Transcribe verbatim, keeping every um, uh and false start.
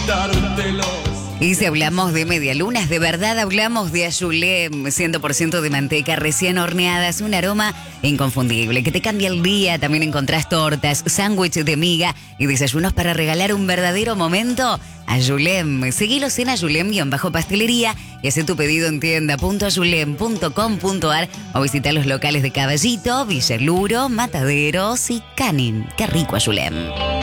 dártelos. Y si hablamos de medialunas, de verdad hablamos de Ayulem, cien por ciento de manteca recién horneadas, un aroma inconfundible que te cambia el día. También encontrás tortas, sándwich de miga y desayunos para regalar un verdadero momento. Ayulem, seguilos en Ayulem-pastelería y haz tu pedido en tienda punto ayulem punto com punto ar o visita los locales de Caballito, Villaluro, Mataderos y Canin. Qué rico Ayulem.